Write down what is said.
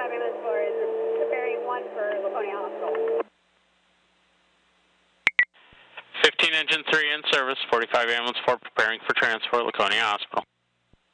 ambulance for is preparing 1 for Laconia Hospital. 15 engine 3 in service, 45 ambulance 4 preparing for transport, Laconia Hospital.